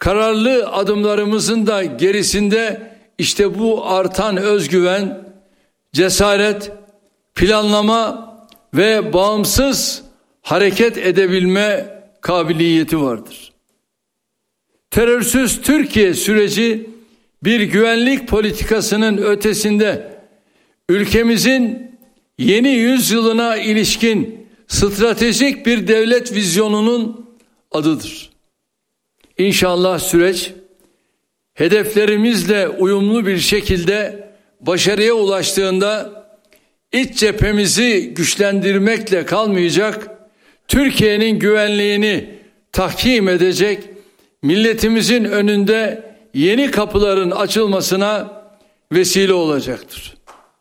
kararlı adımlarımızın da gerisinde işte bu artan özgüven, cesaret, planlama ve bağımsız hareket edebilme kabiliyeti vardır. Terörsüz Türkiye süreci bir güvenlik politikasının ötesinde ülkemizin yeni yüzyılına ilişkin stratejik bir devlet vizyonunun adıdır. İnşallah süreç hedeflerimizle uyumlu bir şekilde başarıya ulaştığında iç cephemizi güçlendirmekle kalmayacak, Türkiye'nin güvenliğini tahkim edecek, milletimizin önünde yeni kapıların açılmasına vesile olacaktır.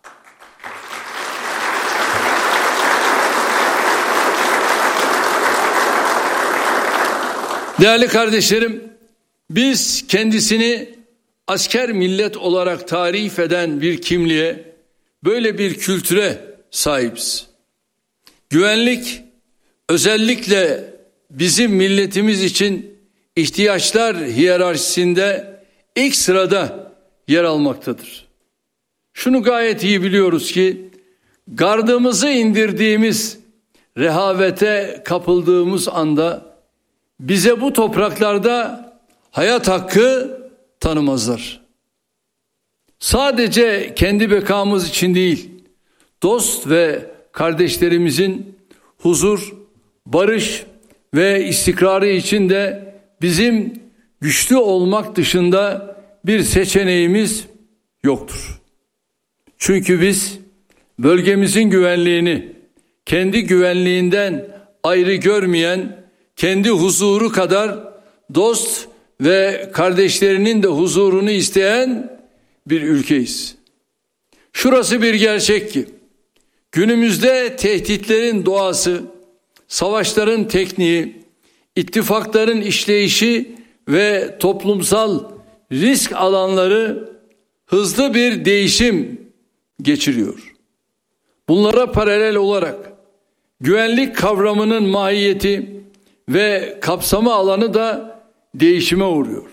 Değerli kardeşlerim, biz kendisini asker millet olarak tarif eden bir kimliğe, böyle bir kültüre sahibiz. Güvenlik özellikle bizim milletimiz için ihtiyaçlar hiyerarşisinde ilk sırada yer almaktadır. Şunu gayet iyi biliyoruz ki gardımızı indirdiğimiz, rehavete kapıldığımız anda bize bu topraklarda hayat hakkı tanımazlar. Sadece kendi bekamız için değil, dost ve kardeşlerimizin huzur, barış ve istikrarı için de bizim güçlü olmak dışında bir seçeneğimiz yoktur. Çünkü biz bölgemizin güvenliğini kendi güvenliğinden ayrı görmeyen, kendi huzuru kadar dost ve kardeşlerinin de huzurunu isteyen bir ülkeyiz. Şurası bir gerçek ki günümüzde tehditlerin doğası, savaşların tekniği, ittifakların işleyişi ve toplumsal risk alanları hızlı bir değişim geçiriyor. Bunlara paralel olarak güvenlik kavramının mahiyeti ve kapsama alanı da değişime uğruyor.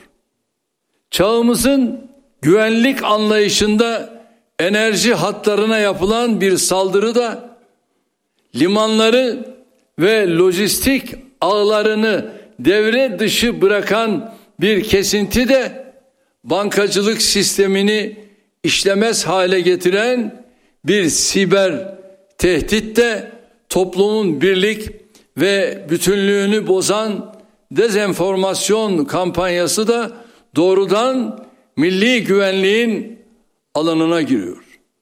Çağımızın güvenlik anlayışında enerji hatlarına yapılan bir saldırı da limanları ve lojistik ağlarını devre dışı bırakan bir kesinti de bankacılık sistemini işlemez hale getiren bir siber tehdit de toplumun birlik ve bütünlüğünü bozan dezenformasyon kampanyası da doğrudan milli güvenliğin alanına giriyor.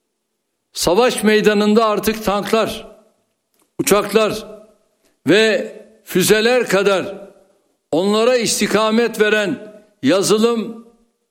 Savaş meydanında artık tanklar, uçaklar ve füzeler kadar onlara istikamet veren yazılım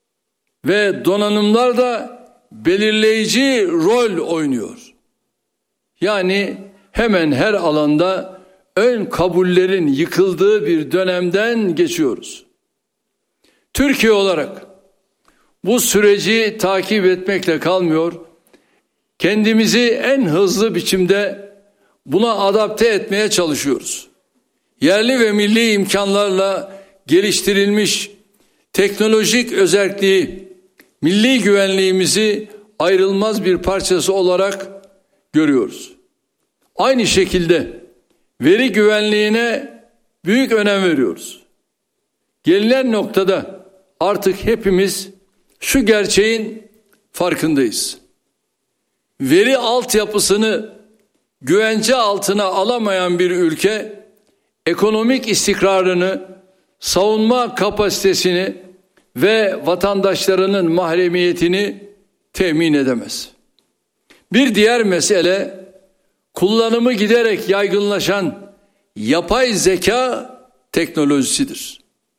ve donanımlar da belirleyici rol oynuyor. Yani hemen her alanda ön kabullerin yıkıldığı bir dönemden geçiyoruz. Türkiye olarak bu süreci takip etmekle kalmıyor, kendimizi en hızlı biçimde buna adapte etmeye çalışıyoruz. Yerli ve milli imkanlarla geliştirilmiş teknolojik özelliği milli güvenliğimizi ayrılmaz bir parçası olarak görüyoruz. Aynı şekilde veri güvenliğine büyük önem veriyoruz. Gelinen noktada artık hepimiz şu gerçeğin farkındayız. Veri altyapısını güvence altına alamayan bir ülke ekonomik istikrarını, savunma kapasitesini ve vatandaşlarının mahremiyetini temin edemez. Bir diğer mesele kullanımı giderek yaygınlaşan yapay zeka teknolojisidir.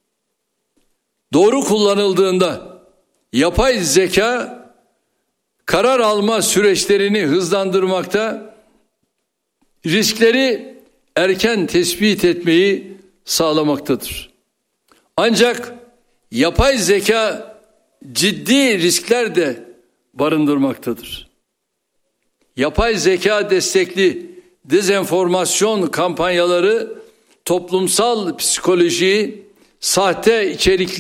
Doğru kullanıldığında yapay zeka karar alma süreçlerini hızlandırmakta, riskleri erken tespit etmeyi sağlamaktadır. Ancak yapay zeka ciddi riskler de barındırmaktadır. Yapay zeka destekli dezenformasyon kampanyaları toplumsal psikolojiyi, sahte içerikleri